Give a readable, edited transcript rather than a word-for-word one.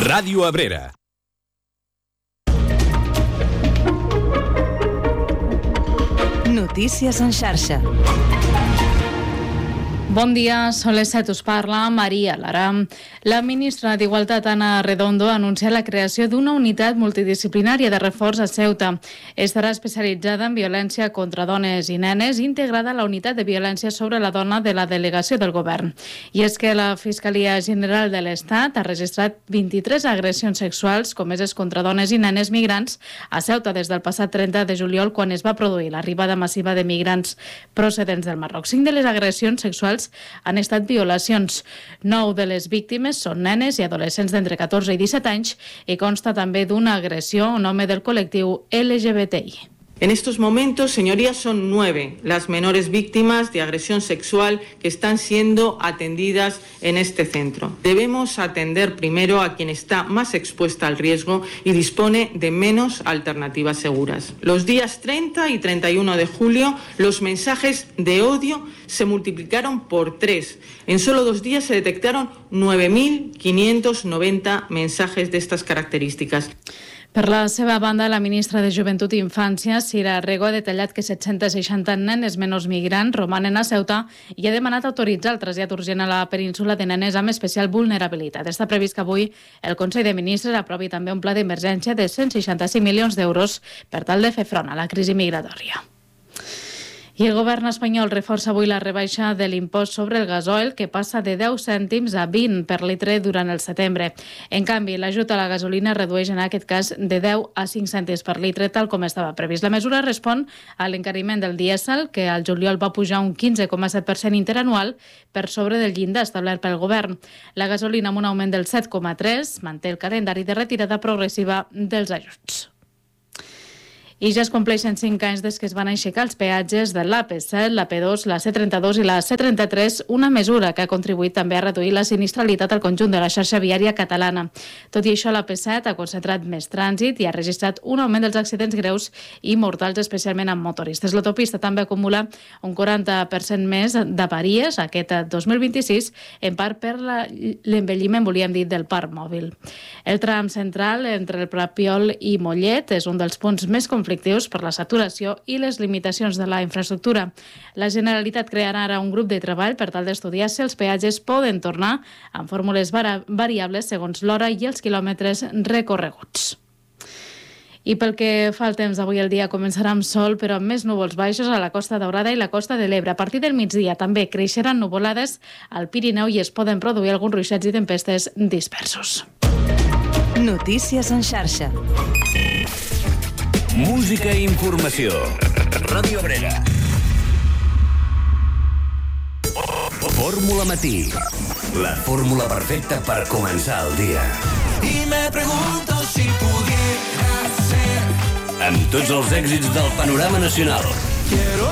Ràdio Abrera. Notícies en xarxa. Bon dia, són les 7, us parla Maria Lara. La ministra d'Igualtat, Ana Redondo, ha anunciat la creació d'una unitat multidisciplinària de reforç a Ceuta. Estarà especialitzada en violència contra dones i nenes, integrada a la unitat de violència sobre la dona de la delegació del govern. I és que la Fiscalia General de l'Estat ha registrat 23 agressions sexuals comeses contra dones i nenes migrants a Ceuta des del passat 30 de juliol, quan es va produir l'arribada massiva de migrants procedents del Marroc. 5 de les agressions sexuals han estat violacions. 9 de les víctimes són nenes i adolescents d'entre 14 i 17 anys i consta també d'una agressió a un home del col·lectiu LGBTI. En estos momentos, señorías, son 9 las menores víctimas de agresión sexual que están siendo atendidas en este centro. Debemos atender primero a quien está más expuesta al riesgo y dispone de menos alternativas seguras. Los días 30 y 31 de julio, los mensajes de odio se multiplicaron por 3. En solo 2 días se detectaron 9.590 mensajes de estas características. Per la seva banda, la ministra de Joventut i Infància, Sira Rego, ha detallat que 760 nenes menors migrants romanen a Ceuta i ha demanat autoritzar el trasllat urgent a la península de nenes amb especial vulnerabilitat. Està previst que avui el Consell de Ministres aprovi també un pla d'emergència de 165 milions d'euros per tal de fer front a la crisi migratòria. I el govern espanyol reforça avui la rebaixa de l'impost sobre el gasoil, que passa de 10 cèntims a 20 per litre durant el setembre. En canvi, l'ajut a la gasolina redueix en aquest cas de 10 a 5 cèntims per litre, tal com estava previst. La mesura respon a l'encariment del dièsel, que al juliol va pujar un 15,7% interanual per sobre del llindar establert pel govern. La gasolina, amb un augment del 7,3%, manté el calendari de retirada progressiva dels ajuts. I ja es compleixen 5 anys des que es van aixecar els peatges de l'AP7, l'AP2, la C32 i la C33, una mesura que ha contribuït també a reduir la sinistralitat al conjunt de la xarxa viària catalana. Tot i això, l'AP7 ha concentrat més trànsit i ha registrat un augment dels accidents greus i mortals, especialment amb motoristes. L'autopista també acumula un 40% més d'avaries aquest 2026, en part per l'envelliment, volíem dir, del parc mòbil. El tram central entre el Papiol i Mollet és un dels punts més conflictius per la saturació i les limitacions de la infraestructura. La Generalitat crearà ara un grup de treball per tal d'estudiar si els peatges poden tornar amb fórmules variables segons l'hora i els quilòmetres recorreguts. I pel que fa al temps, avui el dia començarà amb sol, però amb més núvols baixos a la Costa Daurada i la Costa de l'Ebre. A partir del migdia també creixeran nuvolades al Pirineu i es poden produir alguns ruixats i tempestes dispersos. Notícies en xarxa. Música i informació. Ràdio Abrera. Fórmula Matí. La fórmula perfecta per començar el dia. Y me pregunto si pudiera ser. Amb tots els èxits del panorama nacional. Quiero